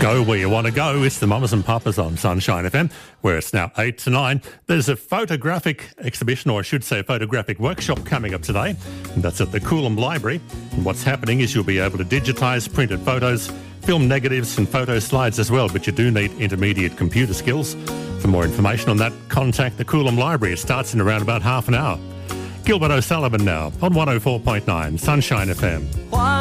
Go where you want to go. It's the Mamas and Papas on Sunshine FM, where it's now 8 to 9. There's a photographic exhibition, or I should say photographic workshop coming up today. And that's at the Coolum Library. And what's happening is you'll be able to digitise printed photos, film negatives and photo slides as well, but you do need intermediate computer skills. For more information on that, contact the Coolum Library. It starts in around about half an hour. Gilbert O'Sullivan now on 104.9 Sunshine FM.